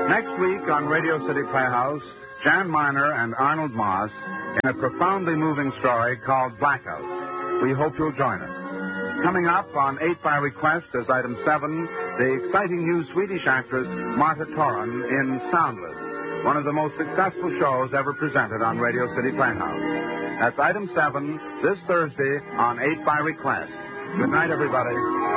Next week on Radio City Playhouse, Jan Miner and Arnold Moss in a profoundly moving story called Blackout. We hope you'll join us. Coming up on 8 by Request as item 7, the exciting new Swedish actress Marta Toren in Soundless, one of the most successful shows ever presented on Radio City Playhouse. That's item 7 this Thursday on 8 by Request. Good night, everybody.